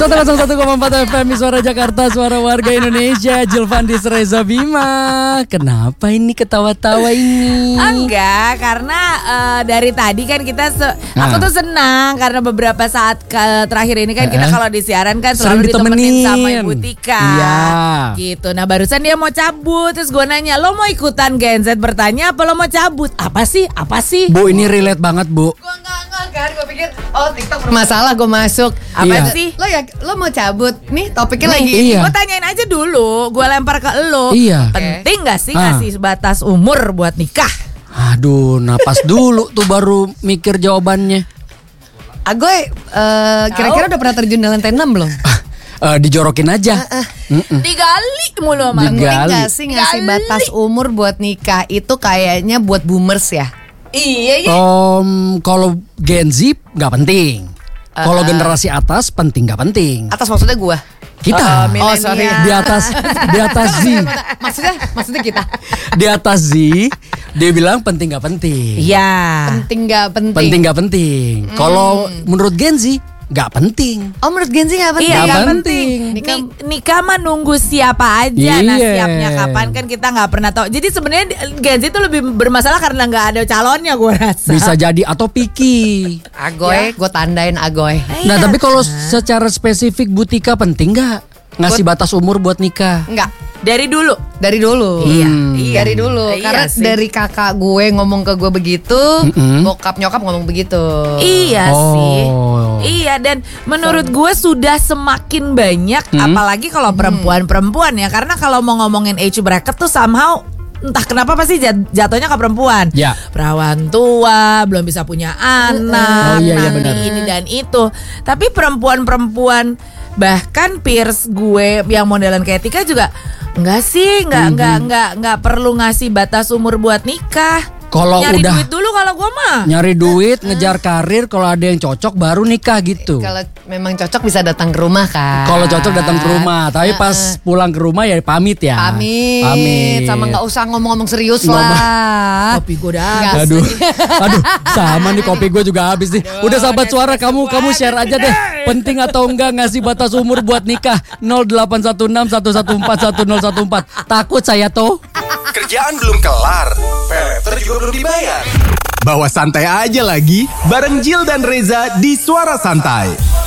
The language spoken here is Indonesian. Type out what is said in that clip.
101,4 FM Suara Jakarta, suara warga Indonesia. Julfandis Reza Bima. Kenapa ini ketawa-tawa ini? Enggak, karena dari tadi kan kita aku tuh senang karena beberapa saat terakhir ini kan kita kalau di siaran kan selalu ditemenin sama Ibu Tika. Iya. Gitu. Nah, barusan dia mau cabut, terus gue nanya, "Lo mau ikutan Gen Z bertanya apa lo mau cabut?" Apa sih? Bu, ini relate banget, Bu. Gue enggak kan, gue pikir TikTok bermasalah, gue masuk. Apa sih? Lo mau cabut? Nih topiknya lagi. Iya. Gue tanyain aja dulu, gue lempar ke lo. Iya. Penting gak sih ngasih batas umur buat nikah? Aduh, napas dulu tuh baru mikir jawabannya. Agoy, kira-kira udah pernah terjun dalam T6 belum? Dijorokin aja. Digali mulu sama. Penting gak sih ngasih batas umur buat nikah? Itu kayaknya buat boomers ya. Iya. Kalau Gen Z nggak penting. Kalau generasi atas penting nggak penting. Atas maksudnya gua. Kita. Sorry. Di atas Z. Maksudnya kita. Di atas Z, dia bilang penting nggak penting. Iya. Penting gak penting? Penting nggak penting. Kalau menurut Gen Z nggak penting. Oh, menurut Gen Z gak penting? Iya, Nggak gak penting. penting. Nikah mah nunggu siapa aja. Nah, Iya. siapnya kapan kan kita nggak pernah tahu. Jadi sebenarnya Gen Z itu lebih bermasalah karena nggak ada calonnya, gue rasa. Bisa jadi atau picky. Agoy, gue tandain Agoy. Nah, tapi kalau secara spesifik Bu Tika penting nggak ngasih batas umur buat nikah? Enggak. Dari dulu. Dari dulu. Iya. Dari dulu. Iya Karena sih. dari kakak gue ngomong ke gue begitu, bokap nyokap ngomong begitu. Iya Oh. sih. Iya, dan menurut gue sudah semakin banyak, apalagi kalau perempuan-perempuan ya. Karena kalau mau ngomongin age bracket tuh somehow entah kenapa pasti jatuhnya ke perempuan. Ya. Perawan tua, belum bisa punya anak, Oh, iya, nanti benar. ini dan itu. Tapi perempuan-perempuan, bahkan peers gue yang modelan kayak Tika juga enggak sih, enggak perlu ngasih batas umur buat nikah. Kalau Nyari udah duit dulu kalau gue mah. nyari duit, ngejar karir, kalau ada yang cocok baru nikah gitu. Kalau memang cocok bisa datang ke rumah kan. Kalau cocok datang ke rumah, tapi pas pulang ke rumah ya pamit ya. Pamit. Sama gak usah ngomong-ngomong serius lah. Kopi gue udah Nggak. Aduh, sama nih kopi gue juga habis nih. Udah sahabat suara, kamu share aja deh. Penting atau enggak ngasih batas umur buat nikah? 081611411014. Takut saya tuh. Kerjaan belum kelar, paylater juga belum dibayar. Bawa santai aja lagi, bareng Jill dan Reza di Suara Santai.